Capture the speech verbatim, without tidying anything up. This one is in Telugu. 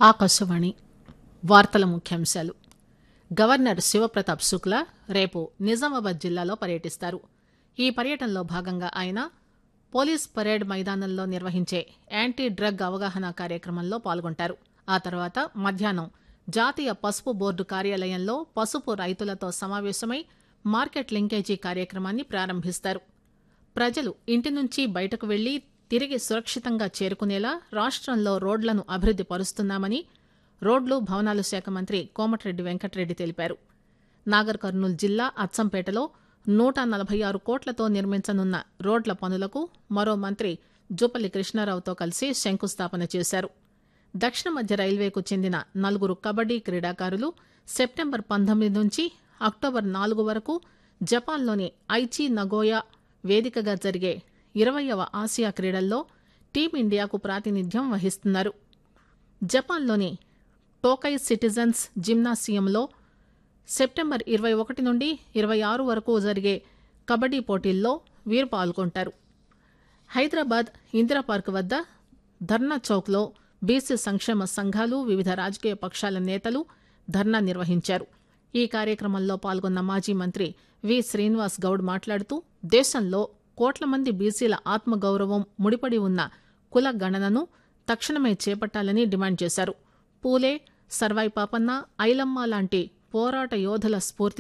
ఆకాశవాణి వార్తల ముఖ్యాంశాలు. గవర్నర్ శివప్రతాప్ శుక్లా రేపు నిజామాబాద్ జిల్లాలో పర్యటిస్తారు. ఈ పర్యటనలో భాగంగా ఆయన పోలీస్ పరేడ్ మైదానంలో నిర్వహించే యాంటీ డ్రగ్ అవగాహన కార్యక్రమంలో పాల్గొంటారు. ఆ తర్వాత మధ్యాహ్నం జాతీయ పసుపు బోర్డు కార్యాలయంలో పసుపు రైతులతో సమావేశమై మార్కెట్ లింకేజీ కార్యక్రమాన్ని ప్రారంభిస్తారు. ప్రజలు ఇంటి నుంచి బయటకు వెళ్లి తిరిగి సురక్షితంగా చేరుకునేలా రాష్టంలో రోడ్లను అభివృద్ది పరుస్తున్నామని రోడ్లు భవనాల శాఖ మంత్రి కోమటిరెడ్డి వెంకటరెడ్డి తెలిపారు. నాగర్ కర్నూలు జిల్లా అచ్చంపేటలో నూట నలభై ఆరు కోట్లతో నిర్మించనున్న రోడ్ల పనులకు మరో మంత్రి జూపల్లి కృష్ణారావుతో కలిసి శంకుస్థాపన చేశారు. దక్షిణ మధ్య రైల్వేకు చెందిన నలుగురు కబడ్డీ క్రీడాకారులు సెప్టెంబర్ పంతొమ్మిది నుంచి అక్టోబర్ నాలుగు వరకు జపాన్లోని ఐచి నగోయా వేదికగా జరిగే ఇరవయవ ఆసియా క్రీడల్లో టీమిండియాకు ప్రాతినిధ్యం వహిస్తున్నారు. జపాన్లోని టోకై సిటిజన్స్ జిమ్నాసియంలో సెప్టెంబర్ ఇరవై ఒకటి నుండి ఇరవై ఆరు వరకు జరిగే కబడ్డీ పోటీల్లో వీరు పాల్గొంటారు. హైదరాబాద్ ఇందిరాపార్క్ వద్ద ధర్నా చౌక్లో బీసీ సంక్షేమ సంఘాలు, వివిధ రాజకీయ పక్షాల నేతలు ధర్నా నిర్వహించారు. ఈ కార్యక్రమంలో పాల్గొన్న మాజీ మంత్రి వి శ్రీనివాస్ గౌడ్ మాట్లాడుతూ దేశంలో కోట్ల మంది బీసీల ఆత్మగౌరవం ముడిపడి ఉన్న కుల గణనను తక్షణమే చేపట్టాలని డిమాండ్ చేశారు. పూలే, సర్వాయి పాపన్న, ఐలమ్మ లాంటి పోరాట యోధుల స్ఫూర్తి